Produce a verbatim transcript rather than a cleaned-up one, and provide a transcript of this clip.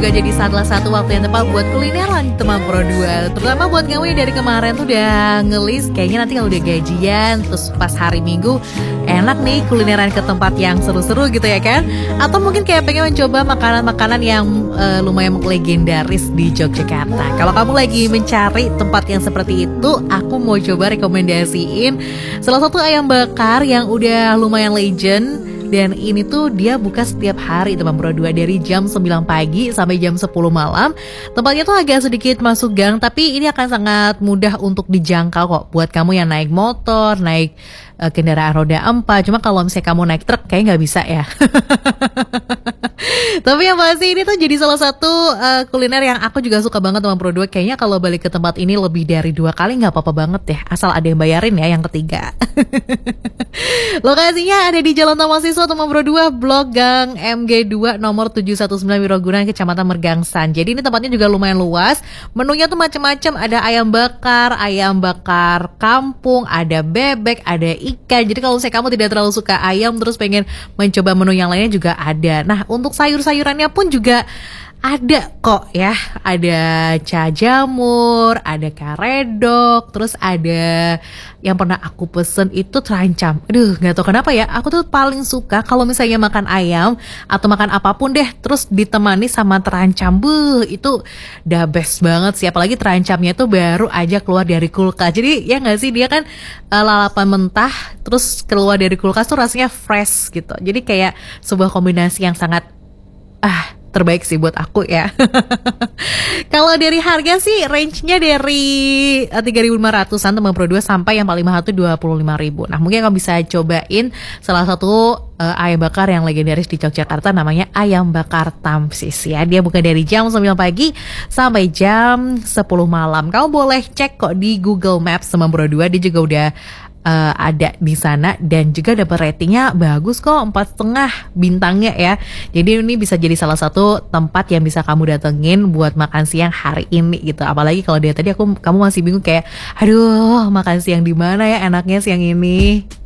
juga jadi salah satu waktu yang tepat buat kulineran teman Pro dua. Terutama buat kamu yang dari kemarin tuh udah ngelis kayaknya nanti kalau udah gajian terus pas hari Minggu enak nih kulineran ke tempat yang seru-seru gitu ya kan. Atau mungkin kayak pengen mencoba makanan-makanan yang uh, lumayan legendaris di Yogyakarta. Kalau kamu lagi mencari tempat yang seperti itu, aku mau coba rekomendasiin salah satu ayam bakar yang udah lumayan legend. Dan ini tuh dia buka setiap hari teman Pro dua dari jam sembilan pagi sampai jam sepuluh malam. Tempatnya tuh agak sedikit masuk gang, tapi ini akan sangat mudah untuk dijangkau kok buat kamu yang naik motor, naik uh, kendaraan roda empat. Cuma kalau misalnya kamu naik truk kayaknya nggak bisa ya. Tapi yang pasti ini tuh jadi salah satu uh, kuliner yang aku juga suka banget teman Pro dua. Kayaknya kalau balik ke tempat ini lebih dari dua kali nggak apa-apa banget ya, asal ada yang bayarin ya yang ketiga. Lokasinya ada di Jalan Taman Siswa teman Pro dua, Blok Gang M G dua nomor tujuh satu sembilan Wirogunan, Kecamatan Mergangsan. Jadi ini tempatnya juga lumayan luas. Menunya tuh macam-macam, ada ayam bakar, ayam bakar kampung, ada bebek, ada ikan. Jadi kalau misalnya kamu tidak terlalu suka ayam terus pengen mencoba menu yang lainnya juga ada. Nah, untuk sayur-sayurannya pun juga ada kok ya, ada ca jamur, ada karedok, terus ada yang pernah aku pesen itu terancam. Aduh, nggak tahu kenapa ya, aku tuh paling suka kalau misalnya makan ayam atau makan apapun deh, terus ditemani sama terancam. Buh, itu the best banget sih, apalagi terancamnya tuh baru aja keluar dari kulkas. Jadi ya nggak sih, dia kan uh, lalapan mentah, terus keluar dari kulkas tuh rasanya fresh gitu. Jadi kayak sebuah kombinasi yang sangat ah terbaik sih buat aku ya. Kalau dari harga sih range-nya dari tiga ribu lima ratusan teman Pro dua sampai yang paling mahal tuh dua puluh lima ribu. Nah, mungkin kamu bisa cobain salah satu uh, ayam bakar yang legendaris di Yogyakarta, namanya ayam bakar Tamsis ya. Dia buka dari jam sembilan pagi sampai jam sepuluh malam. Kamu boleh cek kok di Google Maps teman Pro dua, dia juga udah Uh, ada di sana dan juga dapat ratingnya bagus kok, empat setengah bintangnya ya. Jadi ini bisa jadi salah satu tempat yang bisa kamu datengin buat makan siang hari ini gitu. Apalagi kalau dari tadi aku kamu masih bingung kayak, aduh makan siang di mana ya enaknya siang ini.